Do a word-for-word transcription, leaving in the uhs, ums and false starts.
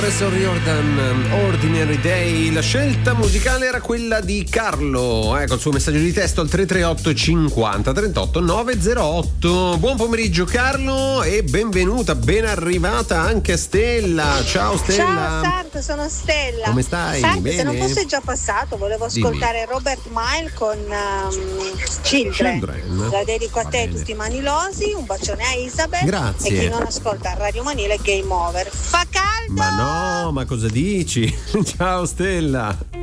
Riordan, Ordinary Day. La scelta musicale era quella di Carlo, ecco il suo messaggio di testo al tre tre otto cinquanta trentotto novecentotto. Buon pomeriggio Carlo e benvenuta, ben arrivata anche Stella. Ciao Stella. Ciao Sarto, sono Stella. Come stai? Sarto, Bene? se non fosse già passato, volevo ascoltare Dimmi. Robert Mile con um, Children. Children. La dedico a Va te e bene. tutti i manilosi, un bacione a Isabel. Grazie. E chi non ascolta Radio Manile Game Over. Fa caldo! Ma no, ma cosa dici? Ciao Stella.